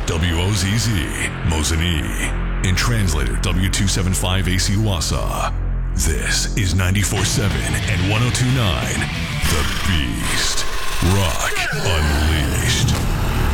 WOZZ, Mosinee. And translator W275AC Wassa. This is 94.7 and 102.9, The